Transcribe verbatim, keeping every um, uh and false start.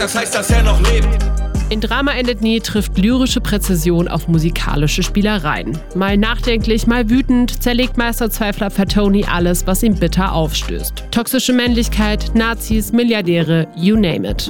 das heißt, dass er noch lebt. In Drama endet nie trifft lyrische Präzision auf musikalische Spielereien. Mal nachdenklich, mal wütend zerlegt Meisterzweifler Fatoni alles, was ihm bitter aufstößt. Toxische Männlichkeit, Nazis, Milliardäre, you name it.